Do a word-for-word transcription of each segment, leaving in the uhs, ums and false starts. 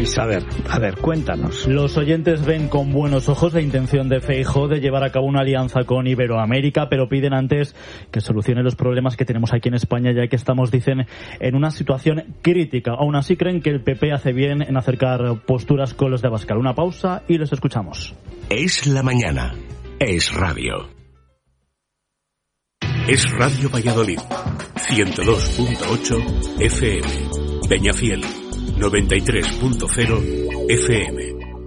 Luis, a ver, a ver, cuéntanos. Los oyentes ven con buenos ojos la intención de Feijóo de llevar a cabo una alianza con Iberoamérica, pero piden antes que solucione los problemas que tenemos aquí en España, ya que estamos, dicen, en una situación crítica. Aún así creen que el P P hace bien en acercar posturas con los de Abascal. Una pausa y les escuchamos. Es la mañana. Es radio. Es Radio Valladolid. ciento dos punto ocho F M. Peñafiel. noventa y tres punto cero F M.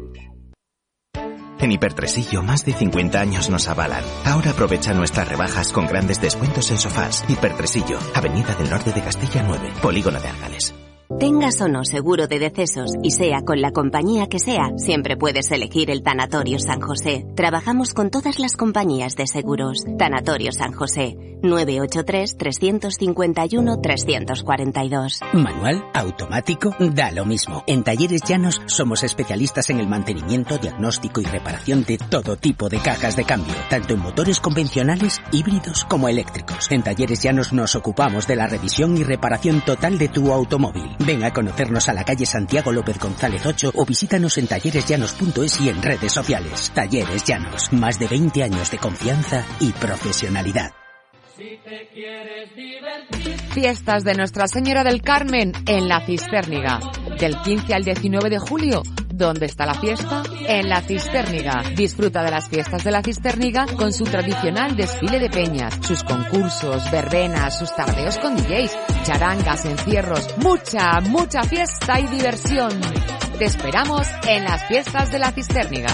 En Hipertresillo, más de cincuenta años nos avalan. Ahora aprovecha nuestras rebajas con grandes descuentos en sofás. Hipertresillo, Avenida del Norte de Castilla nueve, Polígono de Argales. Tengas o no seguro de decesos y sea con la compañía que sea, siempre puedes elegir el Tanatorio San José. Trabajamos con todas las compañías de seguros. Tanatorio San José, nueve ocho tres, tres cinco uno, tres cuatro dos. Manual, automático, da lo mismo. En Talleres Llanos somos especialistas en el mantenimiento, diagnóstico y reparación de todo tipo de cajas de cambio, tanto en motores convencionales, híbridos como eléctricos. En Talleres Llanos nos ocupamos de la revisión y reparación total de tu automóvil. Ven a conocernos a la calle Santiago López González ocho o visítanos en talleres llanos punto es y en redes sociales. Talleres Llanos, más de veinte años de confianza y profesionalidad. Si te quieres divertir. Fiestas de Nuestra Señora del Carmen en La Cistérniga. Del quince al diecinueve de julio. ¿Dónde está la fiesta? En La Cistérniga. Disfruta de las fiestas de La Cistérniga con su tradicional desfile de peñas, sus concursos, verbenas, sus tardeos con D Js, charangas, encierros, mucha, mucha fiesta y diversión. Te esperamos en las fiestas de La Cistérniga.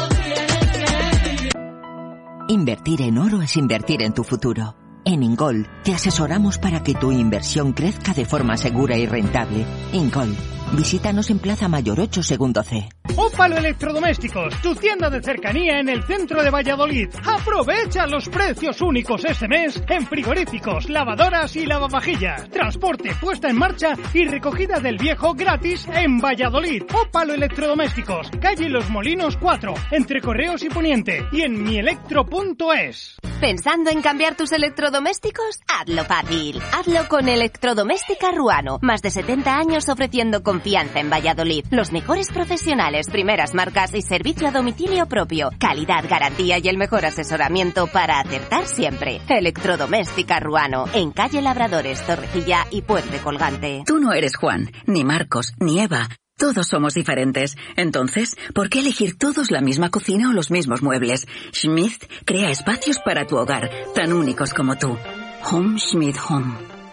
Invertir en oro es invertir en tu futuro. En Ingol te asesoramos para que tu inversión crezca de forma segura y rentable. Ingol. Visítanos en Plaza Mayor ocho, segundo C. Ópalo Electrodomésticos, tu tienda de cercanía en el centro de Valladolid. Aprovecha los precios únicos este mes en frigoríficos, lavadoras y lavavajillas. Transporte, puesta en marcha y recogida del viejo gratis en Valladolid. Ópalo Electrodomésticos, calle Los Molinos cuatro, entre Correos y Poniente, y en mielectro punto es. ¿Pensando en cambiar tus electrodomésticos? Hazlo fácil. Hazlo con Electrodoméstica Ruano. Más de setenta años ofreciendo confianza en Valladolid. Los mejores profesionales, primeras marcas y servicio a domicilio propio. Calidad, garantía y el mejor asesoramiento para acertar siempre. Electrodoméstica Ruano. En calle Labradores, Torrecilla y Puente Colgante. Tú no eres Juan, ni Marcos, ni Eva. Todos somos diferentes. Entonces, ¿por qué elegir todos la misma cocina o los mismos muebles? Schmidt crea espacios para tu hogar, tan únicos como tú. Home Schmidt Home.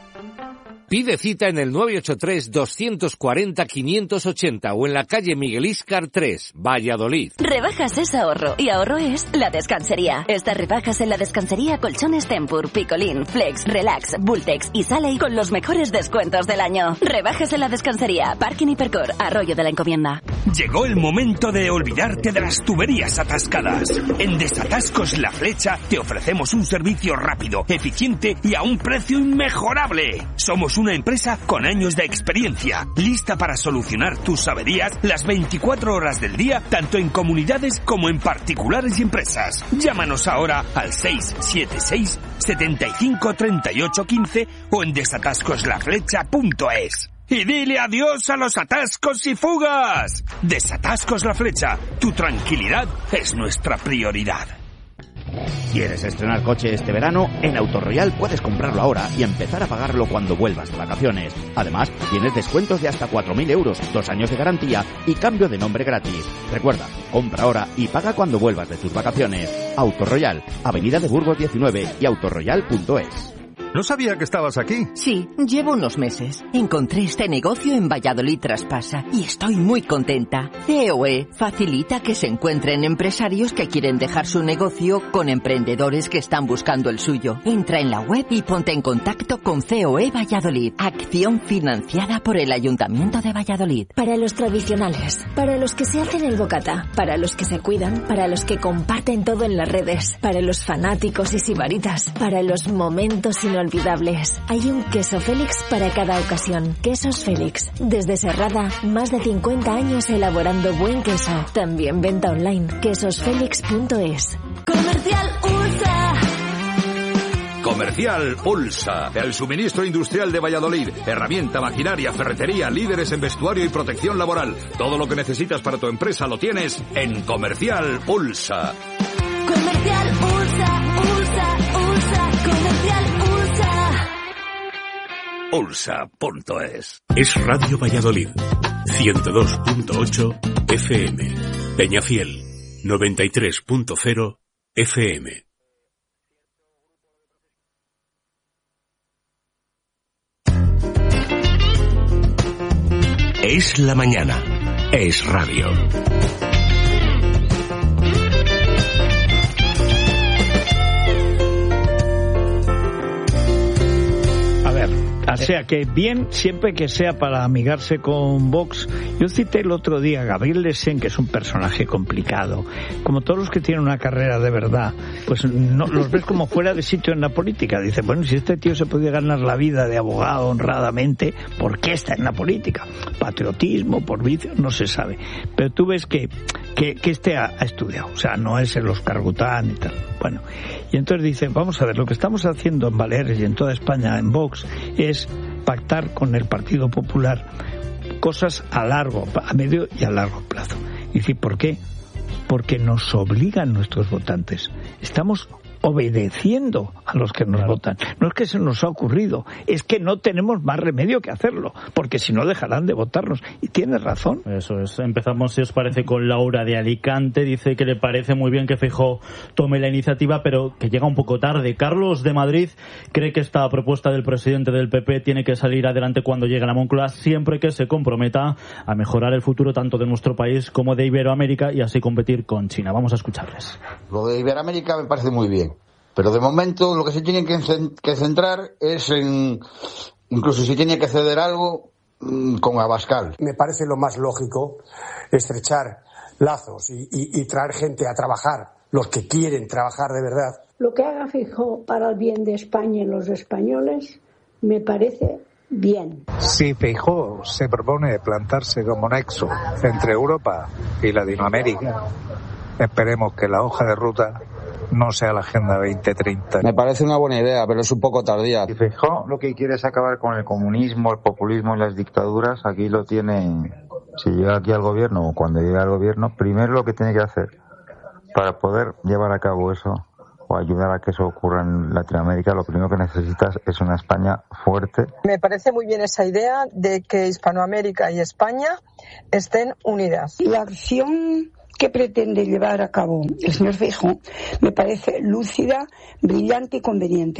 Pide cita en el nueve ocho tres, dos cuatro cero, cinco ocho cero o en la calle Miguel Íscar tres, Valladolid. Rebajas es ahorro y ahorro es La Descansería. Estas rebajas en La Descansería: colchones Tempur, Picolín, Flex, Relax, Bultex y Sally con los mejores descuentos del año. Rebajas en La Descansería, Parking Hipercor, Arroyo de la Encomienda. Llegó el momento de olvidarte de las tuberías atascadas. En Desatascos La Flecha te ofrecemos un servicio rápido, eficiente y a un precio inmejorable. Somos una empresa con años de experiencia, lista para solucionar tus averías las veinticuatro horas del día, tanto en comunidades como en particulares y empresas. Llámanos ahora al seis siete seis, setenta y cinco, treinta y ocho, quince o en desatascos la flecha punto es. Y dile adiós a los atascos y fugas. Desatascos La Flecha, tu tranquilidad es nuestra prioridad. ¿Quieres estrenar coche este verano? En Autoroyal puedes comprarlo ahora y empezar a pagarlo cuando vuelvas de vacaciones. Además, tienes descuentos de hasta cuatro mil euros, dos años de garantía y cambio de nombre gratis. Recuerda, compra ahora y paga cuando vuelvas de tus vacaciones. Autoroyal, Avenida de Burgos diecinueve y autoroyal punto es. No sabía que estabas aquí. Sí, llevo unos meses. Encontré este negocio en Valladolid Traspasa y estoy muy contenta. C O E facilita que se encuentren empresarios que quieren dejar su negocio con emprendedores que están buscando el suyo. Entra en la web y ponte en contacto con C O E Valladolid. Acción financiada por el Ayuntamiento de Valladolid. Para los tradicionales, para los que se hacen el bocata, para los que se cuidan, para los que comparten todo en las redes, para los fanáticos y sibaritas, para los momentos inolvidables. Hay un queso Félix para cada ocasión. Quesos Félix. Desde Serrada, más de cincuenta años elaborando buen queso. También venta online. quesos félix punto es. Comercial U S A. Comercial Ulsa, el suministro industrial de Valladolid. Herramienta, maquinaria, ferretería, líderes en vestuario y protección laboral. Todo lo que necesitas para tu empresa lo tienes en Comercial Ulsa. Comercial Ulsa, Ulsa, Ulsa, Comercial Ulsa. Ulsa punto es. Es Radio Valladolid, ciento dos punto ocho F M. Peñafiel, noventa y tres punto cero F M. Es la mañana. Es radio. A ver, o sea que bien, siempre que sea para amigarse con Vox. Yo cité el otro día a Gabriel Lesén, que es un personaje complicado. Como todos los que tienen una carrera de verdad, pues no los ves como fuera de sitio en la política. Dice, bueno, si este tío se podía ganar la vida de abogado honradamente, ¿por qué está en la política? Patriotismo, por vicio, no se sabe. Pero tú ves que, que, que este ha, ha estudiado, o sea, no es el Oscar Gután y tal. Bueno, y entonces dice, vamos a ver, lo que estamos haciendo en Baleares y en toda España, en Vox, es pactar con el Partido Popular cosas a largo, a medio y a largo plazo. Y decir, ¿por qué? Porque nos obligan nuestros votantes. Estamos obedeciendo a los que nos claro. votan. No es que se nos ha ocurrido, es que no tenemos más remedio que hacerlo, porque si no dejarán de votarnos. Y tienes razón. Eso es. Empezamos, si os parece, con Laura de Alicante. Dice que le parece muy bien que Feijóo tome la iniciativa, pero que llega un poco tarde. Carlos de Madrid cree que esta propuesta del presidente del P P tiene que salir adelante cuando llegue a la Moncloa, siempre que se comprometa a mejorar el futuro tanto de nuestro país como de Iberoamérica y así competir con China. Vamos a escucharles. Lo de Iberoamérica me parece muy bien. Pero de momento lo que se tiene que centrar es en, incluso si tiene que ceder algo, con Abascal. Me parece lo más lógico estrechar lazos y, y, y traer gente a trabajar, los que quieren trabajar de verdad. Lo que haga Feijóo para el bien de España y los españoles me parece bien. Si Feijóo se propone plantarse como nexo entre Europa y Latinoamérica, esperemos que la hoja de ruta no sea la Agenda veinte treinta. Me parece una buena idea, pero es un poco tardía. Si Feijóo lo que quiere es acabar con el comunismo, el populismo y las dictaduras, aquí lo tiene. Si llega aquí al gobierno o cuando llegue al gobierno, primero lo que tiene que hacer para poder llevar a cabo eso o ayudar a que eso ocurra en Latinoamérica, lo primero que necesitas es una España fuerte. Me parece muy bien esa idea de que Hispanoamérica y España estén unidas. La acción que pretende llevar a cabo el señor Feijóo me parece lúcida, brillante y conveniente.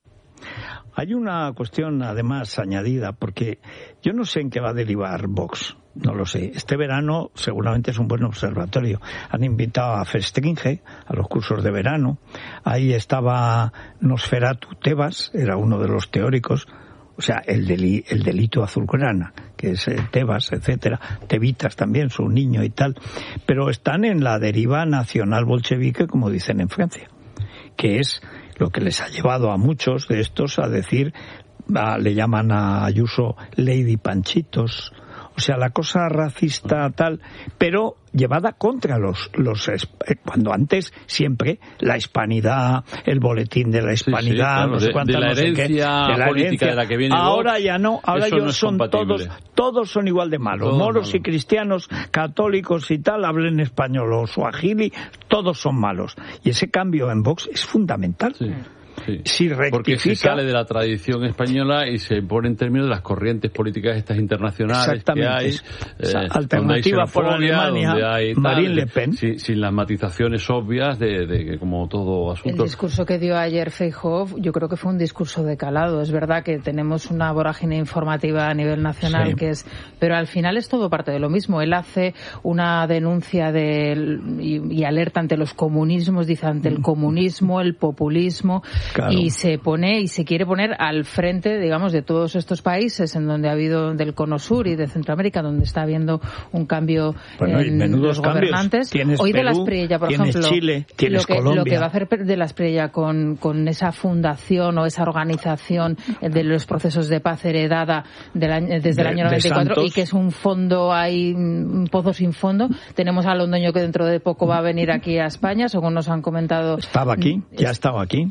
Hay una cuestión además añadida, porque yo no sé en qué va a derivar Vox, no lo sé. Este verano seguramente es un buen observatorio. Han invitado a Festringe a los cursos de verano. Ahí estaba Nosferatu Tebas, era uno de los teóricos. O sea, el, deli, el delito azulgrana, que es el Tebas, etcétera, Tevitas también, su niño y tal, pero están en la deriva nacional bolchevique, como dicen en Francia, que es lo que les ha llevado a muchos de estos a decir, a, le llaman a Ayuso Lady Panchitos, o sea, la cosa racista tal, pero llevada contra los, los cuando antes siempre la hispanidad, el boletín de la hispanidad, sí, sí, claro, no sé cuántas, de, de la herencia no sé qué, de la política herencia. De la que viene ahora Vox, ya no, ahora ellos no son todos, todos son igual de malos, todos moros malos. Y cristianos, católicos y tal, hablen español o suajili, todos son malos. Y ese cambio en Vox es fundamental. Sí. Sí, si rectifica, porque se sale de la tradición española y se pone en términos de las corrientes políticas estas internacionales que hay, eh, alternativa por Alemania, hay Marine Le Pen, sin, sin las matizaciones obvias de, de, de como todo asunto. El discurso que dio ayer Feijóo, yo creo que fue un discurso de calado. Es verdad que tenemos una vorágine informativa a nivel nacional, sí. que es, pero al final es todo parte de lo mismo. Él hace una denuncia de, y, y alerta ante los comunismos, dice ante el comunismo, el populismo. Claro. Y se pone y se quiere poner al frente, digamos, de todos estos países en donde ha habido del Cono Sur y de Centroamérica, donde está habiendo un cambio bueno, en los gobernantes. Hoy Perú, de la Espriella, por tienes ejemplo, Chile, tienes lo que, Colombia. Lo que va a hacer de la Espriella con, con esa fundación o esa organización de los procesos de paz heredada del año, desde de, el año noventa y cuatro y que es un fondo, hay un pozo sin fondo. Tenemos a Londoño que dentro de poco va a venir aquí a España, según nos han comentado. Estaba aquí, ya estaba aquí. En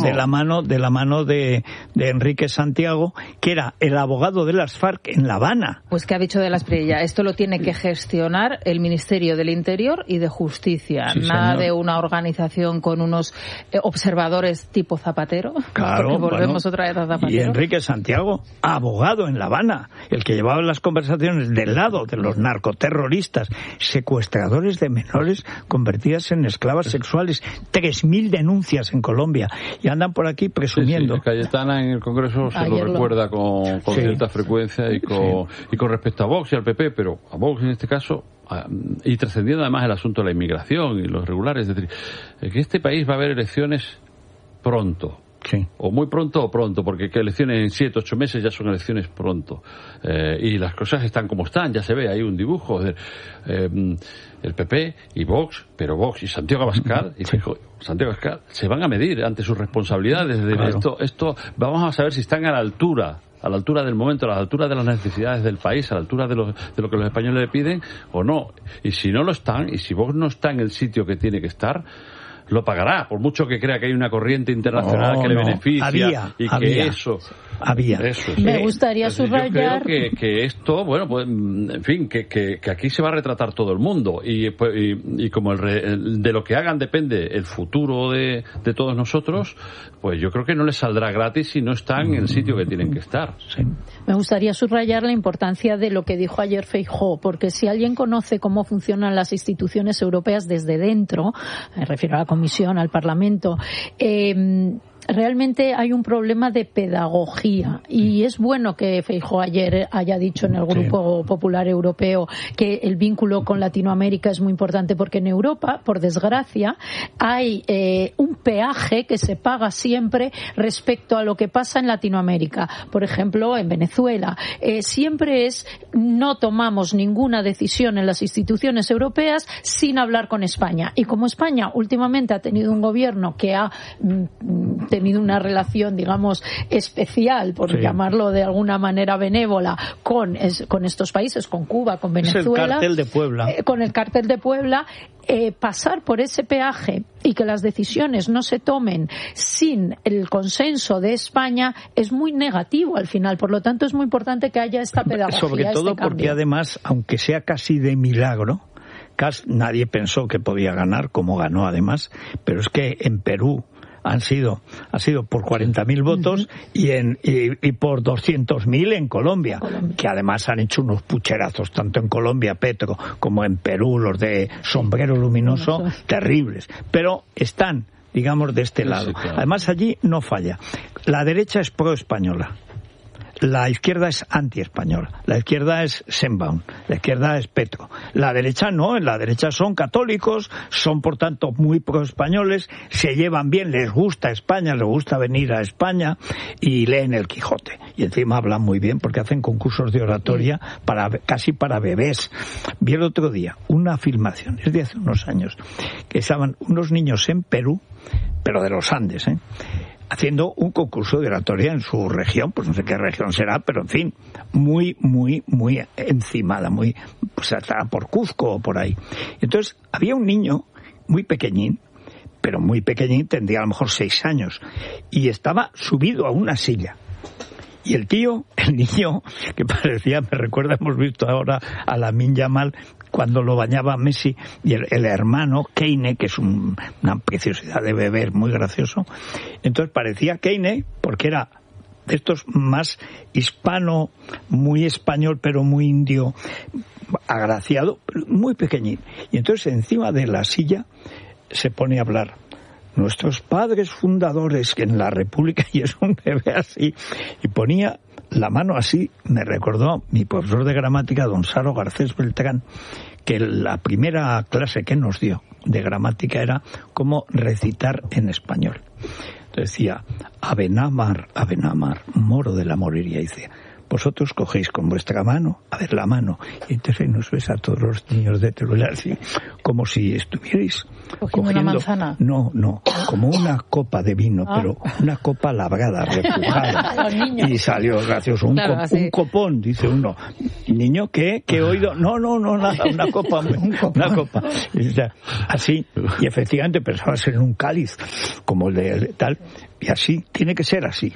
no. de la mano de la mano de, de Enrique Santiago, que era el abogado de las FARC en La Habana. Pues que ha dicho de las Priella, esto lo tiene que gestionar el Ministerio del Interior y de Justicia, sí, nada señor. de una organización con unos eh, observadores tipo Zapatero, claro, porque volvemos bueno, otra vez a Zapatero. Y Enrique Santiago, abogado en La Habana, el que llevaba las conversaciones del lado de los narcoterroristas, secuestradores de menores convertidas en esclavas sexuales, tres mil denuncias en Colombia, y andan por aquí presumiendo. Sí, sí. Cayetana en el Congreso se Ayer lo recuerda con, con sí. cierta frecuencia y con, sí. y con respecto a Vox y al P P, pero a Vox en este caso, y trascendiendo además el asunto de la inmigración y los regulares, es decir, que este país va a haber elecciones pronto. Sí. O muy pronto o pronto, porque que elecciones en siete, ocho meses ya son elecciones pronto. Eh, y las cosas están como están, ya se ve, hay un dibujo. De, eh, el P P y Vox, pero Vox y Santiago Abascal, y fijo, Santiago Abascal se van a medir ante sus responsabilidades. Es decir, claro. esto, esto, vamos a saber si están a la altura. a la altura del momento, a la altura de las necesidades del país, a la altura de, los, de lo que los españoles le piden, o no. Y si no lo están, y si Vox no está en el sitio que tiene que estar, lo pagará, por mucho que crea que hay una corriente internacional no, que le no. beneficia había, y que había, eso... Había. Eso, Me sí. gustaría Entonces, subrayar... Yo creo que, que esto, bueno, pues, en fin, que, que, que aquí se va a retratar todo el mundo y, pues, y, y como el re, de lo que hagan depende el futuro de, de todos nosotros, pues yo creo que no les saldrá gratis si no están en el sitio que tienen que estar. Sí. Me gustaría subrayar la importancia de lo que dijo ayer Feijóo, porque si alguien conoce cómo funcionan las instituciones europeas desde dentro, me refiero a la Comisión, al Parlamento, eh, realmente hay un problema de pedagogía y es bueno que Feijóo ayer haya dicho en el Grupo sí. Popular Europeo que el vínculo con Latinoamérica es muy importante, porque en Europa, por desgracia, hay eh, un peaje que se paga siempre respecto a lo que pasa en Latinoamérica. Por ejemplo, en Venezuela, eh, siempre es no tomamos ninguna decisión en las instituciones europeas sin hablar con España. Y como España últimamente ha tenido un gobierno que ha mm, tenido una relación, digamos, especial, por sí. llamarlo de alguna manera benévola, con, es, con estos países, con Cuba, con Venezuela. Es el cártel de Puebla. Eh, con el cártel de Puebla, eh, pasar por ese peaje y que las decisiones no se tomen sin el consenso de España es muy negativo al final. Por lo tanto, es muy importante que haya esta pedagogía. Sobre todo este porque además, aunque sea casi de milagro, casi nadie pensó que podía ganar, como ganó además, pero es que en Perú han sido ha sido por cuarenta mil votos uh-huh. y en y, y por doscientos mil en Colombia, Colombia, que además han hecho unos pucherazos tanto en Colombia, Petro, como en Perú, los de sombrero luminoso, no, no, terribles, pero están, digamos, de este lado. Sí, claro. Además allí no falla. La derecha es pro española. La izquierda es anti-española, la izquierda es Sheinbaum, la izquierda es Petro. La derecha no, en la derecha son católicos, son por tanto muy pro-españoles, se llevan bien, les gusta España, les gusta venir a España y leen el Quijote. Y encima hablan muy bien porque hacen concursos de oratoria para casi para bebés. Vi el otro día una filmación, es de hace unos años, que estaban unos niños en Perú, pero de los Andes, ¿eh? haciendo un concurso de oratoria en su región, pues no sé qué región será, pero en fin, muy, muy, muy encimada, muy, pues hasta por Cuzco o por ahí. Entonces, había un niño muy pequeñín, pero muy pequeñín, tendría a lo mejor seis años, y estaba subido a una silla. Y el tío, el niño, que parecía, me recuerda, hemos visto ahora a Lamine Yamal cuando lo bañaba Messi, y el, el hermano, Keine, que es un, una preciosidad de beber, muy gracioso. Entonces parecía Keine, porque era de estos más hispano, muy español, pero muy indio, agraciado, muy pequeñín. Y entonces encima de la silla se pone a hablar. Nuestros padres fundadores que en la República, y es un bebé así, y ponía la mano así, me recordó mi profesor de gramática, don Saro Garcés Beltrán, que la primera clase que nos dio de gramática era cómo recitar en español. Entonces decía, Abenamar, Abenamar, moro de la morería, y dice, vosotros cogéis con vuestra mano, a ver la mano, y entonces nos ves a todos los niños de Teruel así, como si estuvierais cogiendo, cogiendo una manzana. No, no, como una copa de vino, ah. pero una copa labrada, repujada. Y salió gracioso, un, claro, co- un copón, dice uno. Niño, ¿qué? ¿Qué he oído? No, no, no, nada, una copa, una copa. Y, o sea, así, y efectivamente pensaba ser en un cáliz, como el de tal. y así, tiene que ser así,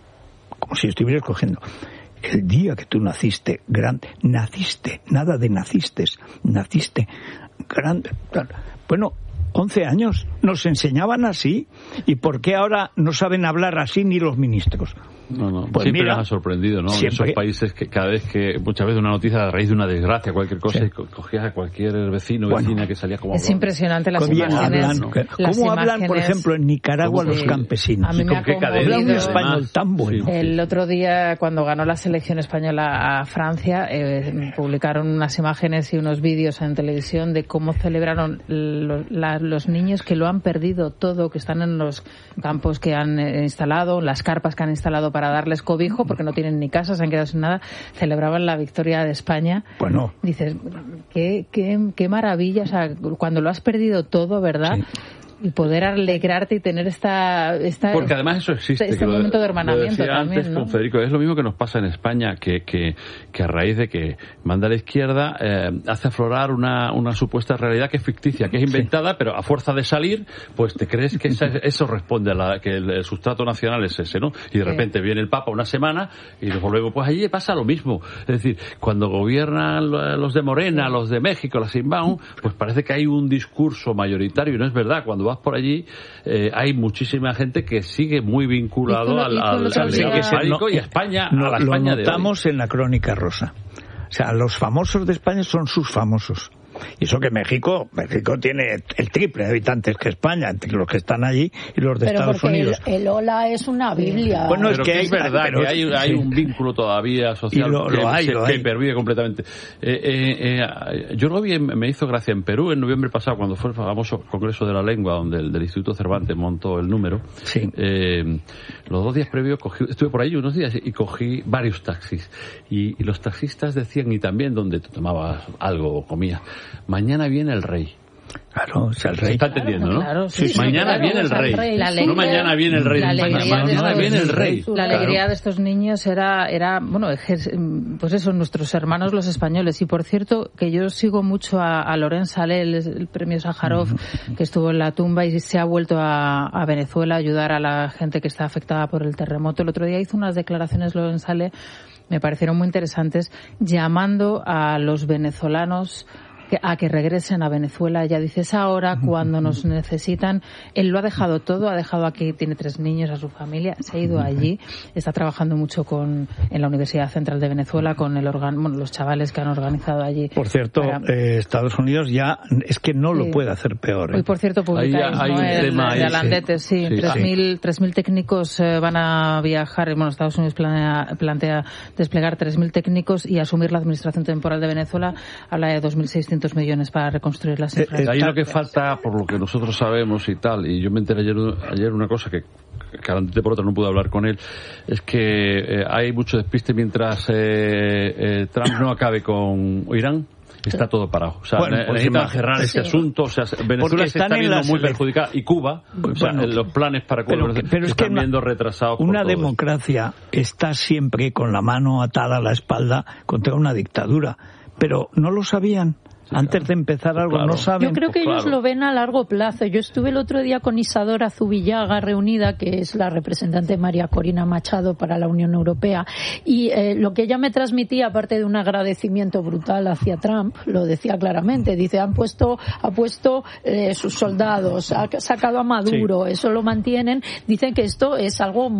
como si estuvieras cogiendo. El día que tú naciste grande, naciste, nada de naciste, naciste grande. Bueno, once años, nos enseñaban así, ¿y por qué ahora no saben hablar así ni los ministros? No, no, pues siempre mira, les ha sorprendido, ¿no? Siempre. Esos países que cada vez que, muchas veces una noticia a raíz de una desgracia, cualquier cosa, sí. y cogías a cualquier vecino o vecina que salía como... Es hablando. Impresionante las imágenes. Hablan, ¿no? las ¿Cómo hablan, imágenes, por ejemplo, en Nicaragua sí. los campesinos? A mí me ha Hablan un español tan bueno. El otro día, cuando ganó la selección española a Francia, eh, publicaron unas imágenes y unos vídeos en televisión de cómo celebraron los, la, los niños que lo han perdido todo, que están en los campos que han instalado, las carpas que han instalado para darles cobijo, porque no tienen ni casa, se han quedado sin nada, celebraban la victoria de España. Bueno. Dices, qué, qué, qué maravilla, o sea, cuando lo has perdido todo, ¿verdad? Sí. Y poder alegrarte y tener esta... esta Porque además eso existe. Este que momento lo, de hermanamiento lo decía también, antes ¿no? con Federico, es lo mismo que nos pasa en España, que, que, que a raíz de que manda a la izquierda, eh, hace aflorar una, una supuesta realidad que es ficticia, que es inventada, sí. pero a fuerza de salir, pues te crees que esa, eso responde a la, que el, el sustrato nacional es ese, ¿no? Y de sí. repente viene el Papa una semana y nos volvemos, pues allí pasa lo mismo. Es decir, cuando gobiernan los de Morena, los de México, las Inbound, pues parece que hay un discurso mayoritario y no es verdad. Cuando vas por allí, Eh, hay muchísima gente que sigue muy vinculado lo, al, al, al legado hispánico y a España, no, a la España de hoy. Lo notamos en la Crónica Rosa. O sea, los famosos de España son sus famosos. Y eso que México, México tiene el triple de habitantes que España, entre los que están allí y los de pero Estados Unidos. El, el hola es una Biblia. Bueno, pero es que, que es verdad pero, que hay, hay sí. un vínculo todavía social y lo, que, lo hay, se, lo que hay. pervive completamente. Eh, eh, eh, yo lo vi, me hizo gracia en Perú en noviembre pasado, cuando fue el famoso Congreso de la Lengua, donde el del Instituto Cervantes montó el número. Sí. Eh, los dos días previos cogí, estuve por ahí unos días y cogí varios taxis. Y, y los taxistas decían, y también donde tomabas algo o comías, mañana viene el rey. Claro, o sea, el rey. Se está entendiendo, claro, ¿no? claro, sí, sí, sí, mañana claro, viene el rey. rey. La alegría, no mañana viene el rey. La alegría mañana, de mañana viene el rey. La alegría claro. de estos niños era, era, bueno, pues eso, nuestros hermanos los españoles. Y por cierto, que yo sigo mucho a, a Lorenz Salé, el, el premio Sájarov, uh-huh. que estuvo en la tumba y se ha vuelto a, a Venezuela a ayudar a la gente que está afectada por el terremoto. El otro día hizo unas declaraciones Lorenz Salé, me parecieron muy interesantes, llamando a los venezolanos a que regresen a Venezuela. Ya dices, ahora cuando nos necesitan. Él lo ha dejado todo, ha dejado aquí, tiene tres niños, a su familia, se ha ido allí, está trabajando mucho con en la Universidad Central de Venezuela con el organ, bueno, los chavales que han organizado allí. Por cierto, para... eh, Estados Unidos ya es que no lo sí. puede hacer peor. ¿eh? Hoy, por cierto, publicáis, ¿no? El de Alandetes, sí, sí. tres mil sí. técnicos eh, van a viajar, bueno, Estados Unidos planea, plantea desplegar tres mil técnicos y asumir la administración temporal de Venezuela, habla de dos mil seiscientos millones para reconstruir las infraestructuras. Ahí lo que falta, por lo que nosotros sabemos y tal, y yo me enteré ayer, ayer una cosa que claramente por otra no pude hablar con él, es que eh, hay mucho despiste mientras eh, eh, Trump no acabe con Irán. Está todo parado. O sea, bueno, pues necesitan cerrar ese sí. asunto. O sea, Venezuela se está viendo muy perjudicada. Y Cuba, o sea, bueno, los planes para Cuba pero, pero se es que están viendo retrasados. Una por democracia está siempre con la mano atada a la espalda contra una dictadura. Pero no lo sabían. Antes de empezar algo, claro. no saben. Yo creo que pues ellos claro. lo ven a largo plazo. Yo estuve el otro día con Isadora Zubillaga reunida, que es la representante de María Corina Machado para la Unión Europea, y eh, lo que ella me transmitía, aparte de un agradecimiento brutal hacia Trump, lo decía claramente. Dice, han puesto, ha puesto eh, sus soldados, ha sacado a Maduro, sí. eso lo mantienen. Dicen que esto es algo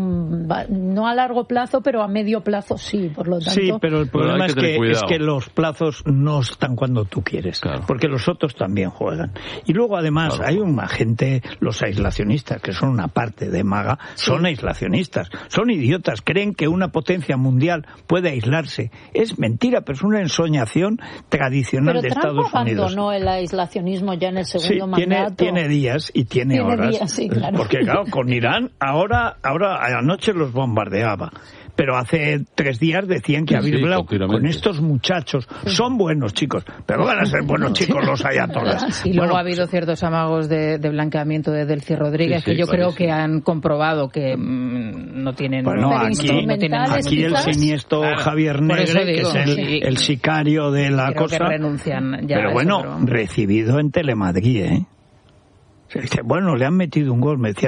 no a largo plazo, pero a medio plazo sí, por lo tanto. Sí, pero el problema pero es, que, que es que los plazos no están cuando tú quieres. Claro. Porque los otros también juegan. Y luego además claro. hay una gente, los aislacionistas, que son una parte de MAGA, sí. son aislacionistas, son idiotas, creen que una potencia mundial puede aislarse. Es mentira, pero es una ensoñación tradicional pero de Trump Estados Unidos. abandonó el aislacionismo ya en el segundo sí, tiene, mandato. Tiene días y tiene, tiene horas. Días, sí, claro. Porque claro, con Irán ahora, ahora anoche los bombardeaba. Pero hace tres días decían que sí, había sí, hablado con estos muchachos. Son buenos chicos, pero van a ser buenos chicos los ayatolas. Y luego bueno, ha habido ciertos amagos de, de blanqueamiento de Delcy Rodríguez, sí, sí, que yo creo que han comprobado que mmm, no tienen... Bueno, aquí, no tienen aquí el siniestro claro, Javier Negre, digo, que es el, sí. el sicario de la creo cosa. Que renuncian ya pero bueno, eso, pero... recibido en Telemadrid, ¿eh? Se dice, bueno, le han metido un gol, me decía